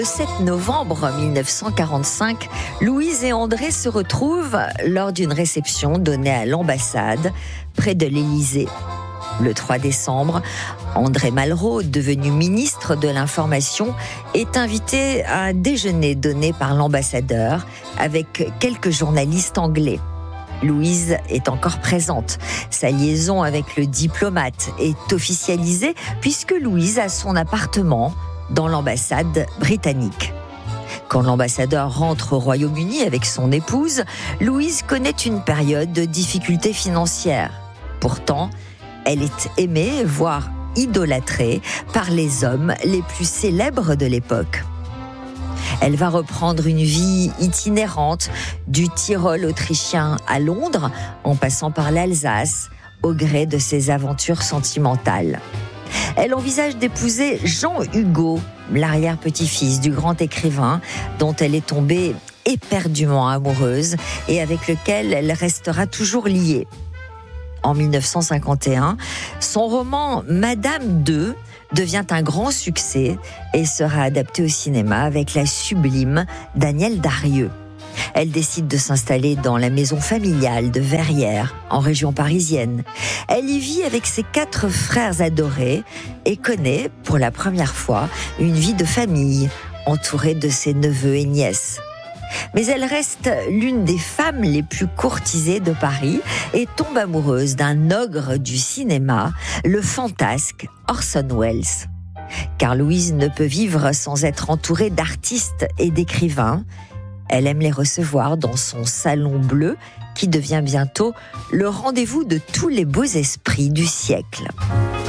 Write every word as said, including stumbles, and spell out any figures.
Le sept novembre mille neuf cent quarante-cinq, Louise et André se retrouvent lors d'une réception donnée à l'ambassade près de l'Élysée. Le trois décembre, André Malraux, devenu ministre de l'Information, est invité à un déjeuner donné par l'ambassadeur avec quelques journalistes anglais. Louise est encore présente. Sa liaison avec le diplomate est officialisée puisque Louise a son appartement dans l'ambassade britannique. Quand l'ambassadeur rentre au Royaume-Uni avec son épouse, Louise connaît une période de difficultés financières. Pourtant, elle est aimée, voire idolâtrée, par les hommes les plus célèbres de l'époque. Elle va reprendre une vie itinérante, du Tyrol autrichien à Londres, en passant par l'Alsace, au gré de ses aventures sentimentales. Elle envisage d'épouser Jean Hugo, l'arrière-petit-fils du grand écrivain, dont elle est tombée éperdument amoureuse et avec lequel elle restera toujours liée. En mille neuf cent cinquante et un, son roman Madame deux devient un grand succès et sera adapté au cinéma avec la sublime Danielle Darrieux. Elle décide de s'installer dans la maison familiale de Verrières, en région parisienne. Elle y vit avec ses quatre frères adorés et connaît, pour la première fois, une vie de famille, entourée de ses neveux et nièces. Mais elle reste l'une des femmes les plus courtisées de Paris et tombe amoureuse d'un ogre du cinéma, le fantasque Orson Welles. Car Louise ne peut vivre sans être entourée d'artistes et d'écrivains. Elle aime les recevoir dans son salon bleu, qui devient bientôt le rendez-vous de tous les beaux esprits du siècle.